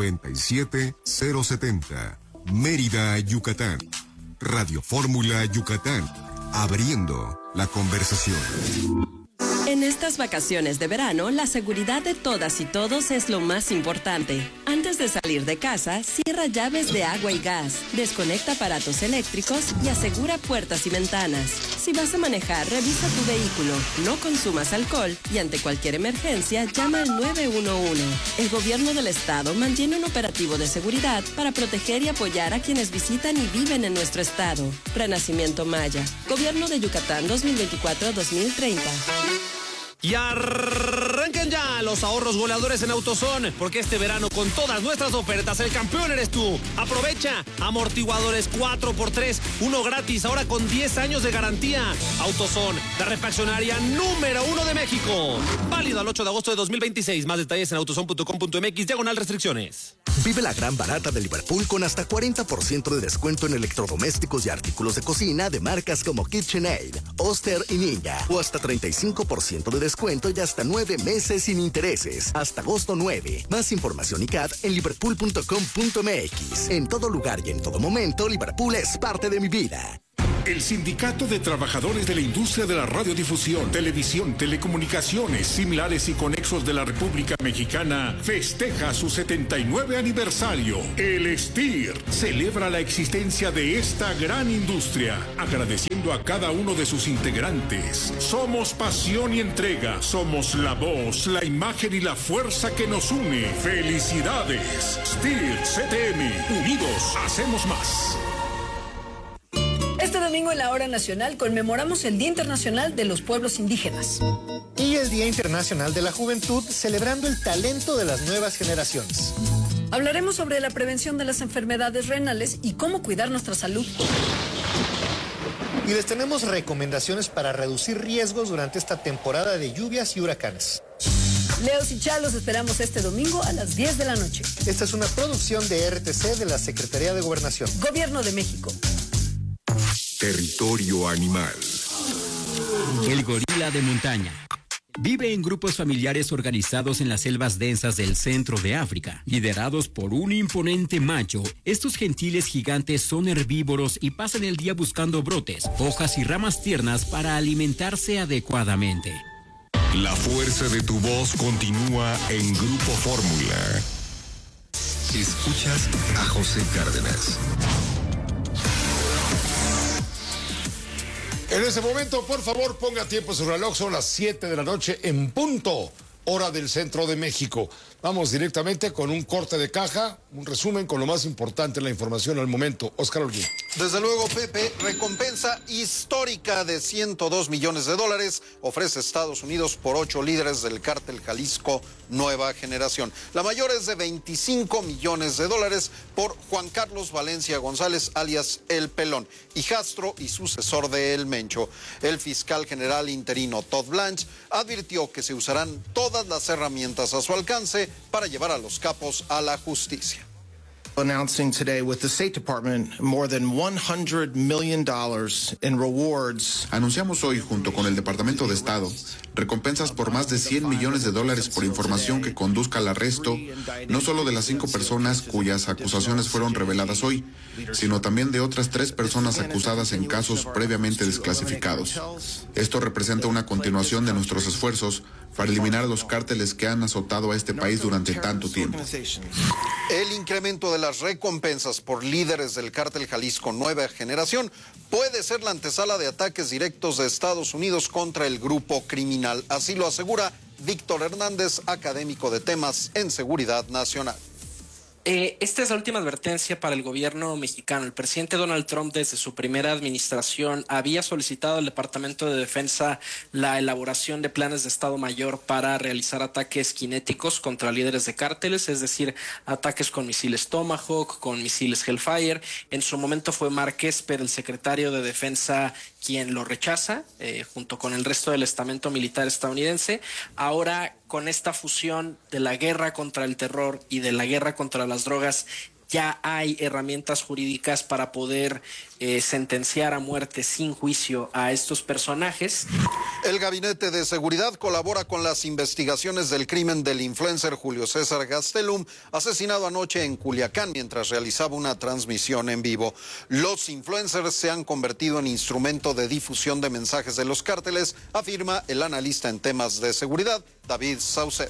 97070, Mérida, Yucatán. Radio Fórmula Yucatán, abriendo la conversación. En estas vacaciones de verano, la seguridad de todas y todos es lo más importante. Antes de salir de casa, cierra llaves de agua y gas, desconecta aparatos eléctricos y asegura puertas y ventanas. Si vas a manejar, revisa tu vehículo, no consumas alcohol y ante cualquier emergencia, llama al 911. El gobierno del estado mantiene un operativo de seguridad para proteger y apoyar a quienes visitan y viven en nuestro estado. Renacimiento Maya, Gobierno de Yucatán 2024-2030. Y arranquen ya los ahorros goleadores en AutoZone, porque este verano con todas nuestras ofertas el campeón eres tú. Aprovecha amortiguadores 4x3, uno gratis, ahora con 10 años de garantía. AutoZone, la refaccionaria número 1 de México. Válido al 8 de agosto de 2026. Más detalles en autozone.com.mx/restricciones. Vive la gran barata de Liverpool con hasta 40% de descuento en electrodomésticos y artículos de cocina de marcas como KitchenAid, Oster y Ninja, o hasta 35% de descuento y hasta 9 meses meses sin intereses, hasta agosto 9. Más información y CAT en liverpool.com.mx. En todo lugar y en todo momento, Liverpool es parte de mi vida. El Sindicato de Trabajadores de la Industria de la Radiodifusión, Televisión, Telecomunicaciones, Similares y Conexos de la República Mexicana festeja su 79 aniversario. El STIR celebra la existencia de esta gran industria, agradeciendo a cada uno de sus integrantes. Somos pasión y entrega, somos la voz, la imagen y la fuerza que nos une. ¡Felicidades! STIR CTM, unidos hacemos más. Este domingo en la Hora Nacional conmemoramos el Día Internacional de los Pueblos Indígenas. Y el Día Internacional de la Juventud, celebrando el talento de las nuevas generaciones. Hablaremos sobre la prevención de las enfermedades renales y cómo cuidar nuestra salud. Y les tenemos recomendaciones para reducir riesgos durante esta temporada de lluvias y huracanes. Leos y Chalos esperamos este domingo a las 10 de la noche. Esta es una producción de RTC de la Secretaría de Gobernación. Gobierno de México. Territorio animal. El gorila de montaña. Vive en grupos familiares organizados en las selvas densas del centro de África, liderados por un imponente macho. Estos gentiles gigantes son herbívoros y pasan el día buscando brotes, hojas y ramas tiernas para alimentarse adecuadamente. La fuerza de tu voz continúa en Grupo Fórmula. Escuchas a José Cárdenas. En ese momento, por favor, ponga tiempo en su reloj. Son las 7 de la noche en punto, hora del centro de México. Vamos directamente con un corte de caja, un resumen con lo más importante en la información al momento. Óscar Holguín. Desde luego, Pepe, recompensa histórica de $102 millones ofrece Estados Unidos por 8 líderes del cártel Jalisco Nueva Generación. La mayor es de $25 millones por Juan Carlos Valencia González, alias El Pelón, hijastro y sucesor de El Mencho. El fiscal general interino Todd Blanche advirtió que se usarán todas las herramientas a su alcance para llevar a los capos a la justicia. Announcing today with the State Department more than $100 million in rewards. Anunciamos hoy junto con el Departamento de Estado recompensas por más de $100 millones por información que conduzca al arresto no solo de las 5 personas cuyas acusaciones fueron reveladas hoy, sino también de otras 3 personas acusadas en casos previamente desclasificados. Esto representa una continuación de nuestros esfuerzos para eliminar los cárteles que han azotado a este país durante tanto tiempo. El incremento de las recompensas por líderes del cártel Jalisco Nueva Generación puede ser la antesala de ataques directos de Estados Unidos contra el grupo criminal. Así lo asegura Víctor Hernández, académico de temas en seguridad nacional. Esta es la última advertencia para el gobierno mexicano. El presidente Donald Trump, desde su primera administración, había solicitado al Departamento de Defensa la elaboración de planes de Estado Mayor para realizar ataques cinéticos contra líderes de cárteles, es decir, ataques con misiles Tomahawk, con misiles Hellfire. En su momento fue Mark Esper, el secretario de Defensa, quien lo rechaza, junto con el resto del estamento militar estadounidense. Ahora, con esta fusión de la guerra contra el terror y de la guerra contra las drogas, ya hay herramientas jurídicas para poder sentenciar a muerte sin juicio a estos personajes. El Gabinete de Seguridad colabora con las investigaciones del crimen del influencer Julio César Gastelum, asesinado anoche en Culiacán mientras realizaba una transmisión en vivo. Los influencers se han convertido en instrumento de difusión de mensajes de los cárteles, afirma el analista en temas de seguridad, David Saucedo.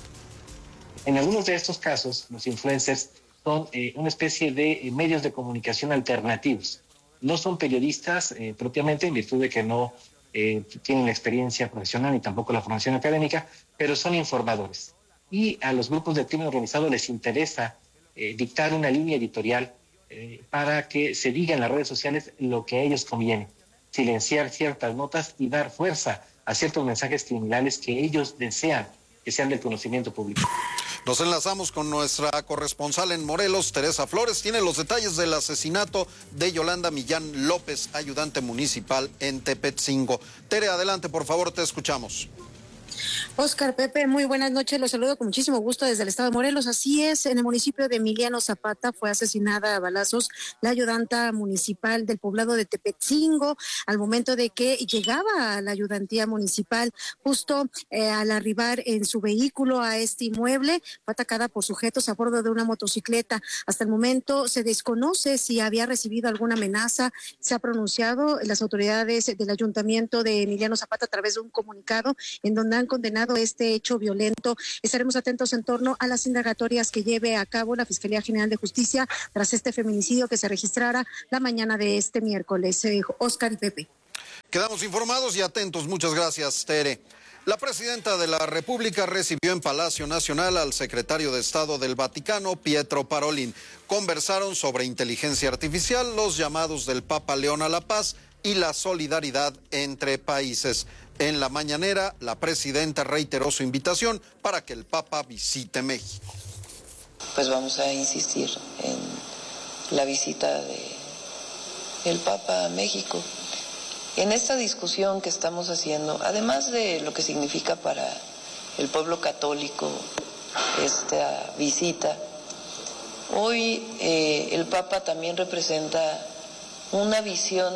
En algunos de estos casos, los influencers son una especie de medios de comunicación alternativos. No son periodistas propiamente, en virtud de que no tienen la experiencia profesional ni tampoco la formación académica, pero son informadores. Y a los grupos de crimen organizado les interesa dictar una línea editorial para que se diga en las redes sociales lo que a ellos conviene, silenciar ciertas notas y dar fuerza a ciertos mensajes criminales que ellos desean que sean del conocimiento público. Nos enlazamos con nuestra corresponsal en Morelos, Teresa Flores. Tiene los detalles del asesinato de Yolanda Millán López, ayudante municipal en Tepetzingo. Tere, adelante, por favor, te escuchamos. Oscar, Pepe, muy buenas noches. Los saludo con muchísimo gusto desde el estado de Morelos. Así es, en el municipio de Emiliano Zapata fue asesinada a balazos la ayudanta municipal del poblado de Tepetzingo al momento de que llegaba a la ayudantía municipal. Justo al arribar en su vehículo a este inmueble, fue atacada por sujetos a bordo de una motocicleta. Hasta el momento se desconoce si había recibido alguna amenaza. Se ha pronunciado las autoridades del ayuntamiento de Emiliano Zapata a través de un comunicado en donde han condenado este hecho violento. Estaremos atentos en torno a las indagatorias que lleve a cabo la Fiscalía General de Justicia tras este feminicidio que se registrara la mañana de este miércoles. Oscar y Pepe. Quedamos informados y atentos. Muchas gracias, Tere. La presidenta de la República recibió en Palacio Nacional al secretario de Estado del Vaticano, Pietro Parolin. Conversaron sobre inteligencia artificial, los llamados del Papa León a la paz y la solidaridad entre países. En la mañanera, la presidenta reiteró su invitación para que el Papa visite México. Pues vamos a insistir en la visita del Papa a México. En esta discusión que estamos haciendo, además de lo que significa para el pueblo católico esta visita, hoy el Papa también representa una visión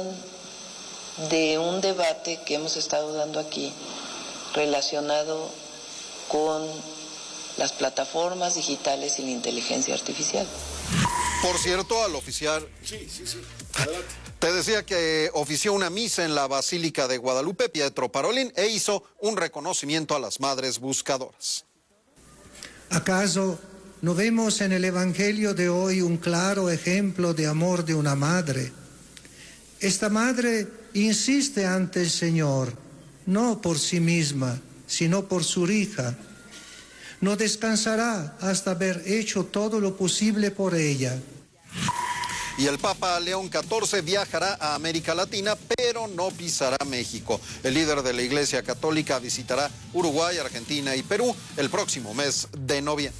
de un debate que hemos estado dando aquí relacionado con las plataformas digitales y la inteligencia artificial. Por cierto, al oficiar... Sí. Te decía que ofició una misa en la Basílica de Guadalupe, Pietro Parolin, e hizo un reconocimiento a las madres buscadoras. ¿Acaso no vemos en el Evangelio de hoy un claro ejemplo de amor de una madre? Esta madre insiste ante el Señor, no por sí misma, sino por su hija. No descansará hasta haber hecho todo lo posible por ella. Y el Papa León XIV viajará a América Latina, pero no pisará México. El líder de la Iglesia Católica visitará Uruguay, Argentina y Perú el próximo mes de noviembre.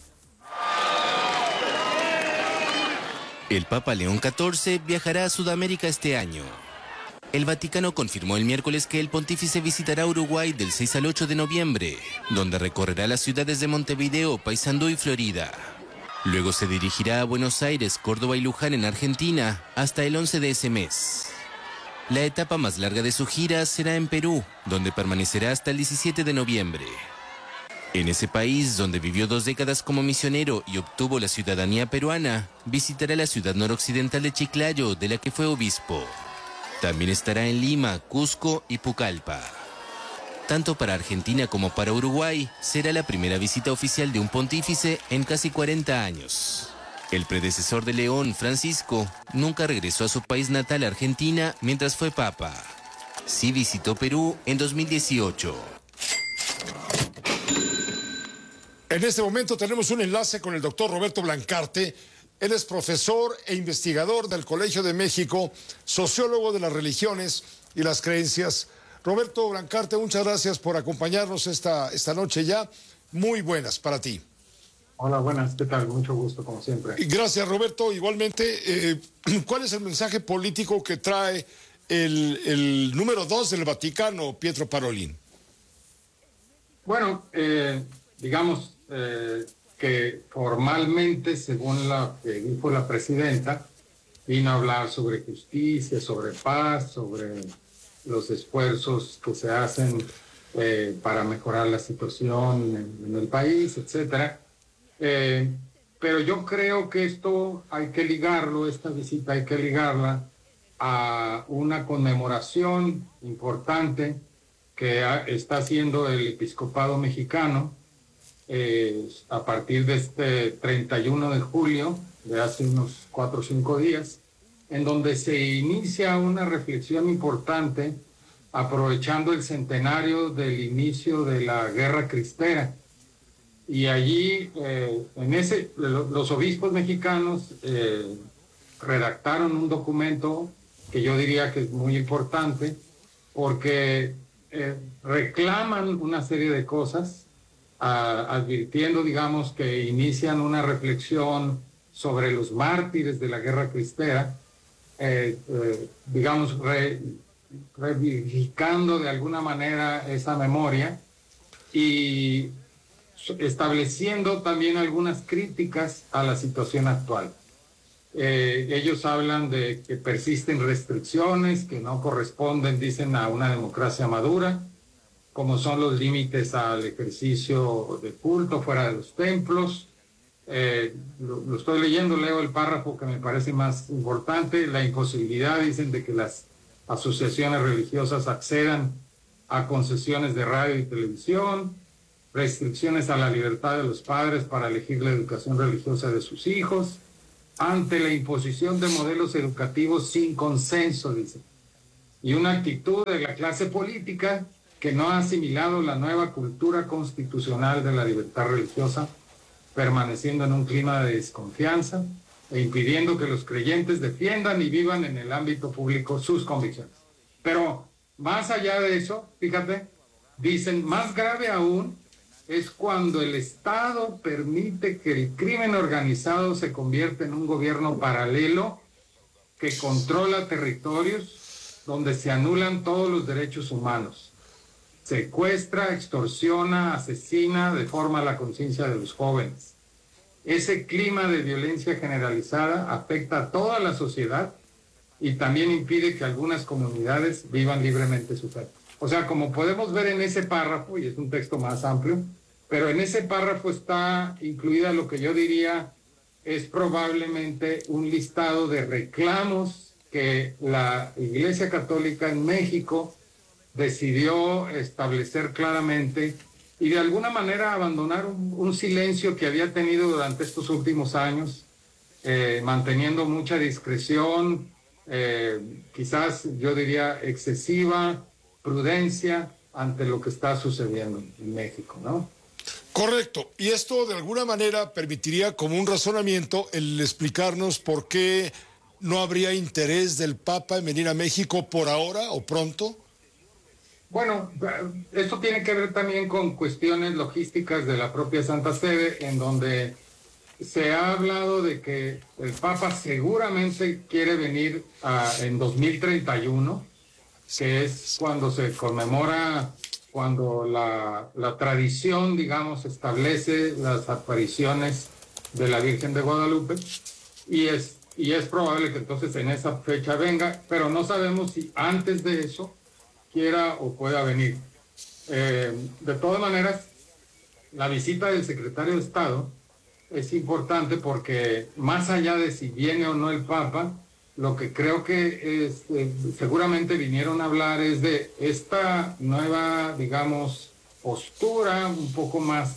El Papa León XIV viajará a Sudamérica este año. El Vaticano confirmó el miércoles que el pontífice visitará Uruguay del 6 al 8 de noviembre, donde recorrerá las ciudades de Montevideo, Paysandú y Florida. Luego se dirigirá a Buenos Aires, Córdoba y Luján en Argentina hasta el 11 de ese mes. La etapa más larga de su gira será en Perú, donde permanecerá hasta el 17 de noviembre. En ese país, donde vivió 2 décadas como misionero y obtuvo la ciudadanía peruana, visitará la ciudad noroccidental de Chiclayo, de la que fue obispo. También estará en Lima, Cusco y Pucallpa. Tanto para Argentina como para Uruguay, será la primera visita oficial de un pontífice en casi 40 años. El predecesor de León, Francisco, nunca regresó a su país natal, Argentina, mientras fue papa. Sí visitó Perú en 2018. En este momento tenemos un enlace con el doctor Roberto Blancarte. Él es profesor e investigador del Colegio de México, sociólogo de las religiones y las creencias. Roberto Blancarte, muchas gracias por acompañarnos esta noche ya. Muy buenas para ti. Hola, buenas, ¿qué tal? Mucho gusto, como siempre. Gracias, Roberto. Igualmente, ¿cuál es el mensaje político que trae el número 2 del Vaticano, Pietro Parolin? Bueno, digamos que formalmente, según lo que dijo la presidenta, vino a hablar sobre justicia, sobre paz, sobre los esfuerzos que se hacen para mejorar la situación en el país, etcétera. Pero yo creo que esto hay que ligarlo, esta visita hay que ligarla a una conmemoración importante que está haciendo el episcopado mexicano a partir de este 31 de julio, de hace unos 4 o 5 días, en donde se inicia una reflexión importante aprovechando el centenario del inicio de la Guerra Cristera. Y allí, los obispos mexicanos redactaron un documento que yo diría que es muy importante, porque reclaman una serie de cosas, advirtiendo, digamos, que inician una reflexión sobre los mártires de la Guerra Cristera, digamos, reivindicando de alguna manera esa memoria, y estableciendo también algunas críticas a la situación actual. Ellos hablan de que persisten restricciones que no corresponden, dicen, a una democracia madura, como son los límites al ejercicio de culto fuera de los templos. Lo estoy leyendo, leo el párrafo que me parece más importante. La imposibilidad, dicen, de que las asociaciones religiosas accedan a concesiones de radio y televisión, restricciones a la libertad de los padres para elegir la educación religiosa de sus hijos, ante la imposición de modelos educativos sin consenso, dice, y una actitud de la clase política que no ha asimilado la nueva cultura constitucional de la libertad religiosa, permaneciendo en un clima de desconfianza e impidiendo que los creyentes defiendan y vivan en el ámbito público sus convicciones. Pero más allá de eso, fíjate, dicen, más grave aún es cuando el Estado permite que el crimen organizado se convierta en un gobierno paralelo que controla territorios donde se anulan todos los derechos humanos, secuestra, extorsiona, asesina, deforma la conciencia de los jóvenes. Ese clima de violencia generalizada afecta a toda la sociedad y también impide que algunas comunidades vivan libremente su fe. O sea, como podemos ver en ese párrafo, y es un texto más amplio, pero en ese párrafo está incluida lo que yo diría es probablemente un listado de reclamos que la Iglesia Católica en México decidió establecer claramente y de alguna manera abandonar un silencio que había tenido durante estos últimos años, manteniendo mucha discreción, quizás yo diría excesiva prudencia ante lo que está sucediendo en México, ¿no? Correcto. Y esto de alguna manera permitiría como un razonamiento el explicarnos por qué no habría interés del Papa en venir a México por ahora o pronto. Bueno, esto tiene que ver también con cuestiones logísticas de la propia Santa Sede, en donde se ha hablado de que el Papa seguramente quiere venir en 2031, que es cuando se conmemora, cuando la tradición, digamos, establece las apariciones de la Virgen de Guadalupe, y es probable que entonces en esa fecha venga, pero no sabemos si antes de eso quiera o pueda venir. De todas maneras, la visita del secretario de Estado es importante porque más allá de si viene o no el Papa, lo que creo que seguramente vinieron a hablar es de esta nueva, digamos, postura un poco más,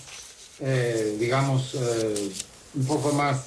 un poco más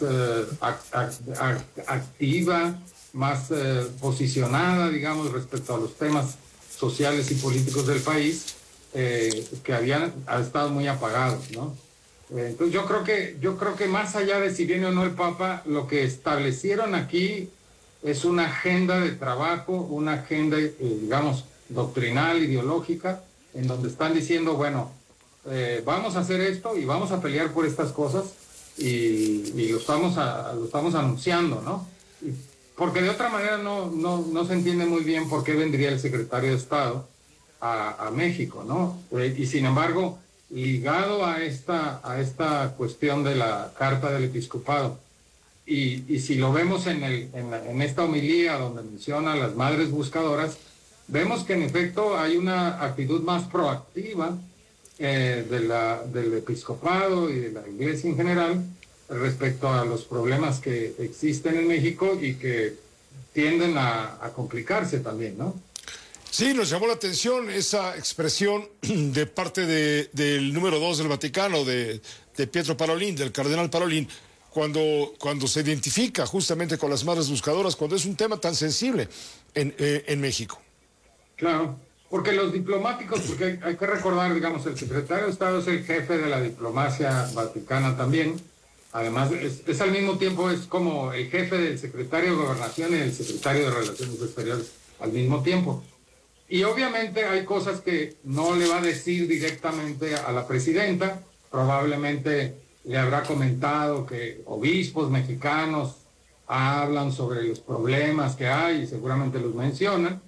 activa, más posicionada, digamos, respecto a los temas sociales y políticos del país, que habían estado muy apagados, ¿no? Entonces yo creo que más allá de si viene o no el Papa, lo que establecieron aquí es una agenda de trabajo, una agenda, digamos, doctrinal, ideológica, en donde están diciendo, bueno, vamos a hacer esto y vamos a pelear por estas cosas y lo estamos anunciando, ¿no? Porque de otra manera no se entiende muy bien por qué vendría el secretario de Estado a México, ¿no? Y sin embargo, ligado a esta cuestión de la Carta del Episcopado, y si lo vemos en esta homilía donde menciona a las madres buscadoras, vemos que en efecto hay una actitud más proactiva del episcopado y de la Iglesia en general respecto a los problemas que existen en México y que tienden a complicarse también, ¿no? Sí, nos llamó la atención esa expresión de parte del número 2 del Vaticano, de Pietro Parolin, del cardenal Parolin, cuando se identifica justamente con las madres buscadoras, cuando es un tema tan sensible en México. Claro, porque los diplomáticos, porque hay que recordar, digamos, el secretario de Estado es el jefe de la diplomacia vaticana también. Además, es al mismo tiempo, es como el jefe del secretario de Gobernación y el secretario de Relaciones Exteriores al mismo tiempo. Y obviamente hay cosas que no le va a decir directamente a la presidenta. Probablemente le habrá comentado que obispos mexicanos hablan sobre los problemas que hay y seguramente los mencionan.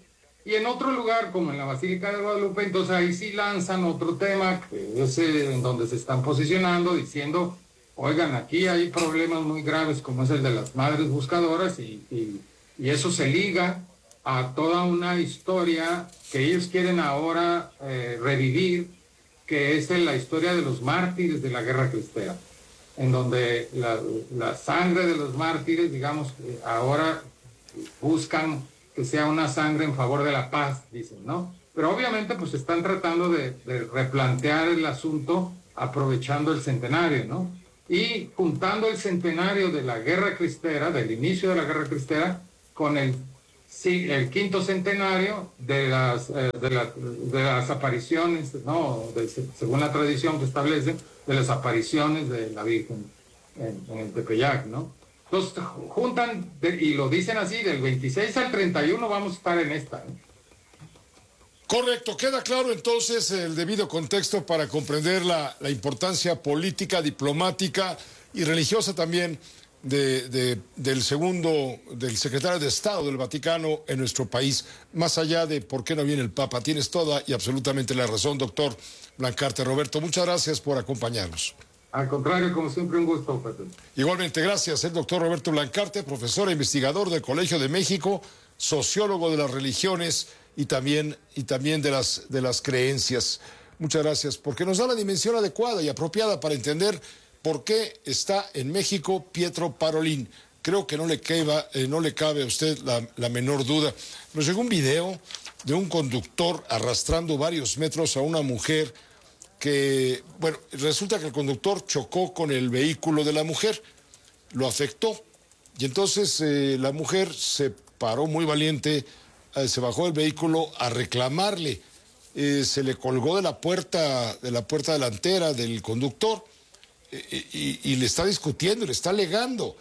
Y en otro lugar, como en la Basílica de Guadalupe, entonces ahí sí lanzan otro tema, que es en donde se están posicionando, diciendo, oigan, aquí hay problemas muy graves como es el de las madres buscadoras, y eso se liga a toda una historia que ellos quieren ahora revivir, que es la historia de los mártires de la Guerra Cristera, en donde la sangre de los mártires, digamos, ahora buscan que sea una sangre en favor de la paz, dicen, ¿no? Pero obviamente pues están tratando de replantear el asunto aprovechando el centenario, ¿no? Y juntando el centenario de la Guerra Cristera, del inicio de la Guerra Cristera, con el quinto centenario de las apariciones, ¿no? Según la tradición que establece, de las apariciones de la Virgen en el Tepeyac, ¿no? Entonces juntan, y lo dicen así, del 26 al 31 vamos a estar en esta, ¿eh? Correcto, queda claro entonces el debido contexto para comprender la importancia política, diplomática y religiosa también del secretario de Estado del Vaticano en nuestro país, más allá de por qué no viene el Papa. Tienes toda y absolutamente la razón, doctor Blancarte. Roberto, muchas gracias por acompañarnos. Al contrario, como siempre, un gusto, Pedro. Igualmente, gracias. El doctor Roberto Blancarte, profesor e investigador del Colegio de México, sociólogo de las religiones y también de las creencias. Muchas gracias, porque nos da la dimensión adecuada y apropiada para entender por qué está en México Pietro Parolin. Creo que no le cabe a usted la menor duda. Nos llegó un video de un conductor arrastrando varios metros a una mujer que, bueno, resulta que el conductor chocó con el vehículo de la mujer, lo afectó, y entonces la mujer se paró muy valiente, se bajó del vehículo a reclamarle, se le colgó de la puerta delantera del conductor y le está discutiendo, le está alegando,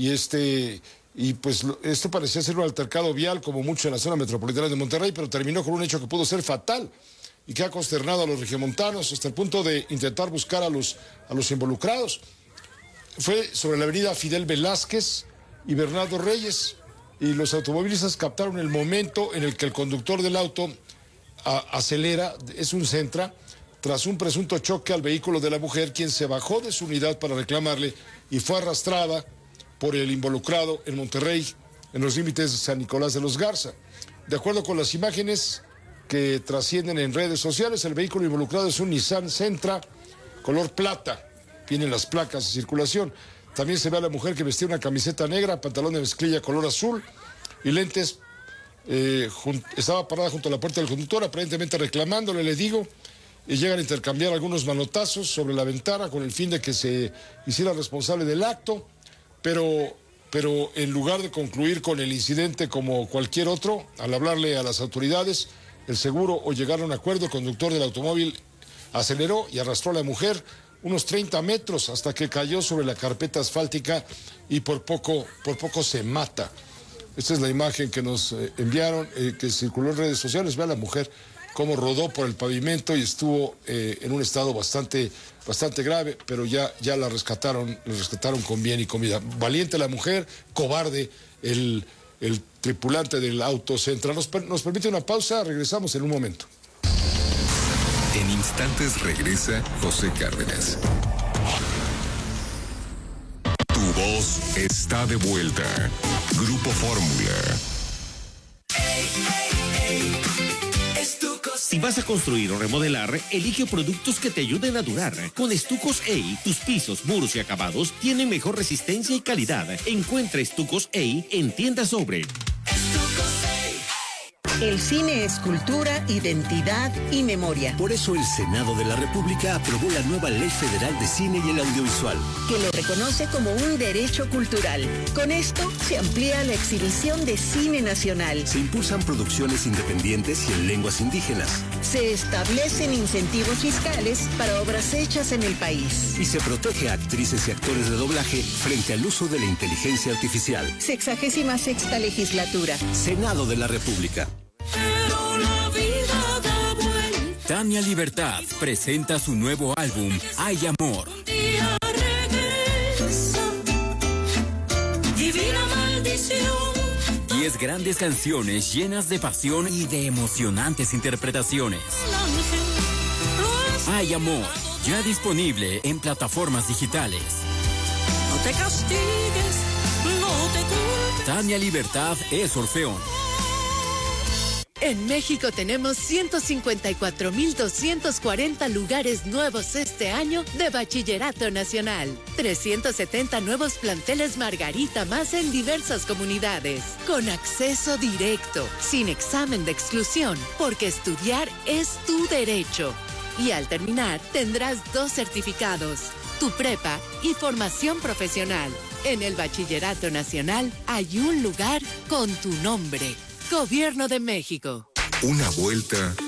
y pues esto parecía ser un altercado vial como mucho en la zona metropolitana de Monterrey, pero terminó con un hecho que pudo ser fatal y que ha consternado a los regiomontanos hasta el punto de intentar buscar a los involucrados. Fue sobre la avenida Fidel Velázquez y Bernardo Reyes, y los automovilistas captaron el momento en el que el conductor del auto acelera, es un Sentra, tras un presunto choque al vehículo de la mujer, quien se bajó de su unidad para reclamarle y fue arrastrada por el involucrado en Monterrey, en los límites de San Nicolás de los Garza. De acuerdo con las imágenes que trascienden en redes sociales, el vehículo involucrado es un Nissan Sentra color plata, tienen las placas de circulación. También se ve a la mujer que vestía una camiseta negra, pantalón de mezclilla color azul y lentes. Estaba parada junto a la puerta del conductor, aparentemente reclamándole, le digo, y llegan a intercambiar algunos manotazos sobre la ventana con el fin de que se hiciera responsable del acto, pero en lugar de concluir con el incidente como cualquier otro, al hablarle a las autoridades, el seguro o llegar a un acuerdo, el conductor del automóvil aceleró y arrastró a la mujer unos 30 metros hasta que cayó sobre la carpeta asfáltica y por poco se mata. Esta es la imagen que nos enviaron, que circuló en redes sociales. Ve a la mujer cómo rodó por el pavimento y estuvo en un estado bastante grave, pero ya la rescataron con bien y con vida. Valiente la mujer, cobarde el tripulante del auto Sentra. Nos permite una pausa, regresamos en un momento. En instantes regresa José Cárdenas. Tu voz está de vuelta. Grupo Fórmula. Si vas a construir o remodelar, elige productos que te ayuden a durar. Con Estucos EI, tus pisos, muros y acabados tienen mejor resistencia y calidad. Encuentra Estucos EI en tiendas Sobre. El cine es cultura, identidad y memoria. Por eso el Senado de la República aprobó la nueva Ley Federal de Cine y el Audiovisual, que lo reconoce como un derecho cultural. Con esto se amplía la exhibición de cine nacional. Se impulsan producciones independientes y en lenguas indígenas. Se establecen incentivos fiscales para obras hechas en el país. Y se protege a actrices y actores de doblaje frente al uso de la inteligencia artificial. 66ª legislatura. Senado de la República. Pero la vida da vuelta. Tania Libertad presenta su nuevo álbum, Hay Amor. Un día regresa, divina maldición. 10 grandes canciones llenas de pasión y de emocionantes interpretaciones. Hay amor, ya disponible en plataformas digitales. No te castigues, no te culpes. Tania Libertad es Orfeón. En México tenemos 154,240 lugares nuevos este año de Bachillerato Nacional. 370 nuevos planteles Margarita más en diversas comunidades. Con acceso directo, sin examen de exclusión, porque estudiar es tu derecho. Y al terminar, tendrás 2 certificados, tu prepa y formación profesional. En el Bachillerato Nacional hay un lugar con tu nombre. Gobierno de México. Una vuelta